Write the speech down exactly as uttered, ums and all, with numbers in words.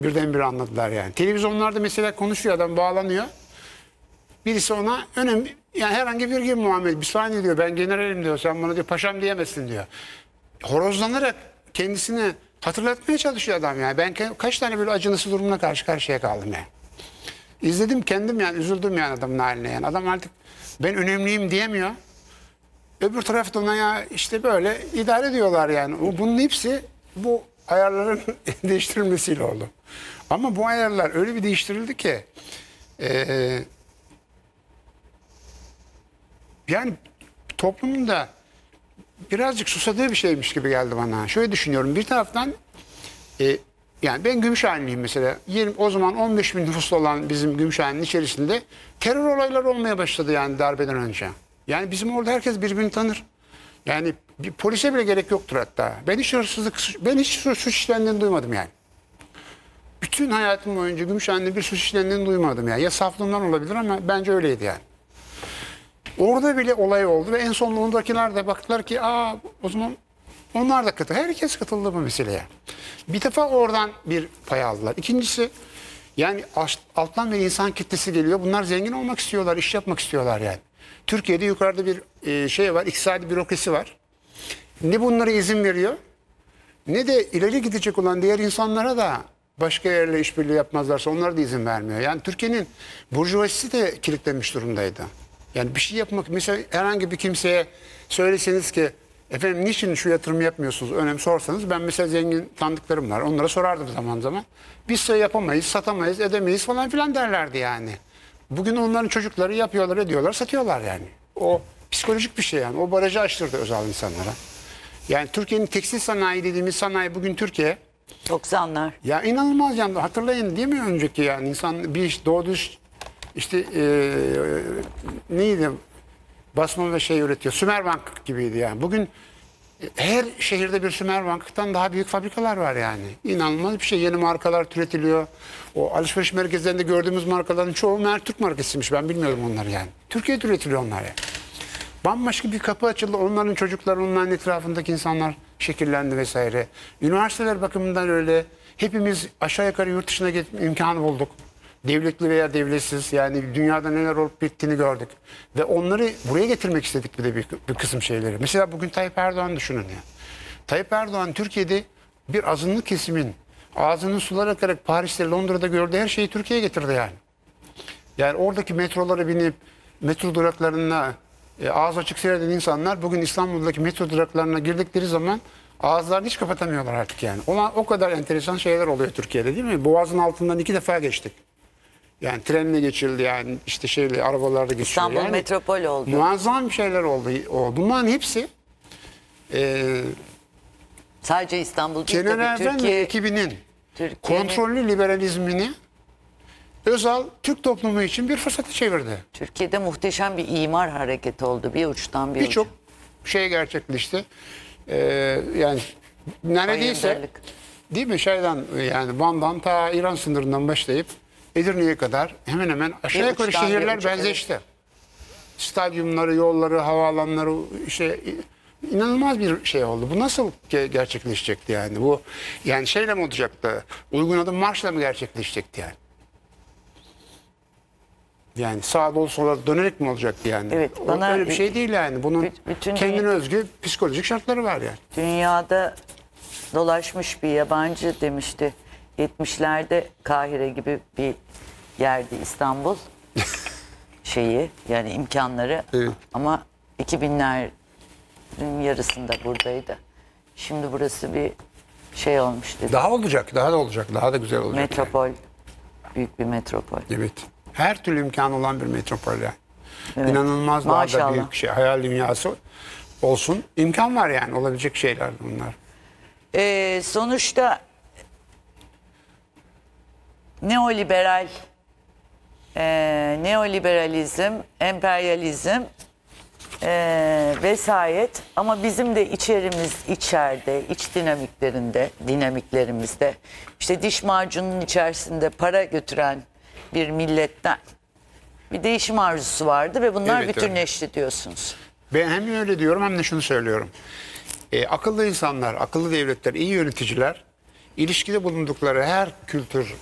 Birdenbire anladılar yani. Televizyonlarda mesela konuşuyor adam, bağlanıyor. Birisi ona önemli, yani herhangi bir gibi muamele. Bir saniye diyor, ben generalim diyor, sen bana diyor paşam diyemezsin diyor. Horozlanarak kendisini hatırlatmaya çalışıyor adam yani. Ben ka- kaç tane böyle acınası durumla karşı karşıya kaldım yani. İzledim kendim yani, üzüldüm yani adamın haline yani. Adam artık ben önemliyim diyemiyor. Öbür tarafta ona ya işte böyle idare ediyorlar yani. O, bunun hepsi bu ayarların değiştirilmesiyle oldu. Ama bu ayarlar öyle bir değiştirildi ki e, yani toplumun da birazcık susadığı bir şeymiş gibi geldi bana. Şöyle düşünüyorum. Bir taraftan e, yani ben Gümüşhaneliyim mesela. yirmi, o zaman on beş bin nüfuslu olan bizim Gümüşhane'nin içerisinde terör olayları olmaya başladı yani darbeden önce. Yani bizim orada herkes birbirini tanır. Yani bir polise bile gerek yoktur hatta. Ben hiç hırsızlık, ben hiç suç işlendiğini duymadım yani. Bütün hayatım boyunca Gümüşhane'de bir suç işlendiğini duymadım yani. Ya saflığımdan olabilir ama bence öyleydi yani. Orada bile olay oldu ve en sonunda ondakiler de baktılar ki aa o zaman onlar da katıldı. Herkes katıldı bu meseleye. Bir defa oradan bir pay aldılar. İkincisi yani alttan bir insan kitlesi geliyor. Bunlar zengin olmak istiyorlar, iş yapmak istiyorlar yani. Türkiye'de yukarıda bir e, şey var, iktisadi bürokrasi var. Ne bunlara izin veriyor, ne de ileri gidecek olan diğer insanlara da başka yerle işbirliği yapmazlarsa onlara da izin vermiyor. Yani Türkiye'nin burjuvazisi de kilitlenmiş durumdaydı. Yani bir şey yapmak, mesela herhangi bir kimseye söyleseniz ki efendim niçin şu yatırımı yapmıyorsunuz, önemli sorsanız, ben mesela zengin tanıdıklarım var, onlara sorardım zaman zaman. Biz şey yapamayız, satamayız, edemeyiz falan filan derlerdi yani. Bugün onların çocukları yapıyorlar, ediyorlar, satıyorlar yani. O psikolojik bir şey yani. O barajı açtırdı özel insanlara. Yani Türkiye'nin tekstil sanayi dediğimiz sanayi bugün Türkiye. doksanlar. Ya inanılmaz yani. Hatırlayın değil mi önceki yani insan bir iş doğdu işte e, neydi? Basma ve şey üretiyor. Sümerbank gibiydi yani. Bugün her şehirde bir Sümerbank'tan daha büyük fabrikalar var yani. İnanılmaz bir şey. Yeni markalar türetiliyor. O alışveriş merkezlerinde gördüğümüz markaların çoğu meğer Türk markasıymış. Ben bilmiyorum onları yani. Türkiye'de üretiliyor onlar yani. Bambaşka bir kapı açıldı. Onların çocukları, onların etrafındaki insanlar şekillendi vesaire. Üniversiteler bakımından öyle. Hepimiz aşağı yukarı yurt dışına gitme imkanı bulduk. Devletli veya devletsiz yani dünyada neler olup bittiğini gördük. Ve onları buraya getirmek istedik bir de bir, bir kısım şeyleri. Mesela bugün Tayyip Erdoğan düşünün ya. Tayyip Erdoğan Türkiye'de bir azınlık kesimin ağzının sular akarak Paris'te, Londra'da gördüğü her şeyi Türkiye'ye getirdi yani. Yani oradaki metrolara binip metro duraklarına e, ağız açık seyreden insanlar bugün İstanbul'daki metro duraklarına girdikleri zaman ağızlarını hiç kapatamıyorlar artık yani. Ona, o kadar enteresan şeyler oluyor Türkiye'de değil mi? Boğazın altından iki defa geçtik. Yani trenle geçildi yani işte şeyle arabalarda geçiyor. İstanbul yani, metropol oldu. Muazzam bir şeyler oldu. O, bunların hepsi e, Sadece İstanbul değil Kenan tabii. Evren ve Türkiye, ekibinin Türkiye'nin- kontrollü liberalizmini Özal Türk toplumu için bir fırsatı çevirdi. Türkiye'de muhteşem bir imar hareketi oldu. Bir uçtan bir Birçok uca. şey gerçekleşti. Ee, yani neredeyse Bayındırlık. değil mi şeyden yani Van'dan ta İran sınırından başlayıp Edirne'ye kadar hemen hemen aşağı Bir yukarı uçtan bir şehirler uca, benzeşti. Stadyumları, yolları, havaalanları şey inanılmaz bir şey oldu. Bu nasıl ge- gerçekleşecekti yani? Bu yani şeyle mi olacaktı? Uygun adım marşla mı gerçekleşecekti yani? Yani sağa doğru sola dönerek mi olacaktı yani? Evet, O bana- öyle bir şey değil yani. Bunun Büt- bütün kendine dünya- özgü psikolojik şartları var yani. Dünyada dolaşmış bir yabancı demişti. yetmişlerde Kahire gibi bir yerdi İstanbul. Şeyi yani imkanları Evet. ama iki binlerin yarısında buradaydı. Şimdi burası bir şey olmuş dedi. Daha olacak, daha da olacak, daha da güzel olacak. Metropol. Büyük bir metropol. Yani. Evet. Her türlü imkanı olan bir metropol yani. Evet. İnanılmaz daha da Maşallah. büyük şey, hayal dünyası olsun. İmkan var yani, olabilecek şeyler bunlar. Ee, sonuçta neoliberal e, neoliberalizm, emperyalizm e, vesayet ama bizim de içerimiz içeride, iç dinamiklerinde, dinamiklerimizde işte diş macununun içerisinde para götüren bir milletten bir değişim arzusu vardı ve bunlar Evet, bütünleşti diyorsunuz. Ben hem öyle diyorum hem de şunu söylüyorum. E, akıllı insanlar, akıllı devletler, iyi yöneticiler ilişkide bulundukları her kültür